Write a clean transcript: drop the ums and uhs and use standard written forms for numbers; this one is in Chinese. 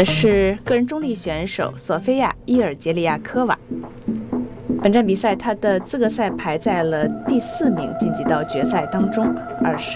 是个人中立选手索菲亚·伊尔杰利亚科娃。本站比赛，她的资格赛排在了第4名，晋级到决赛当中，而是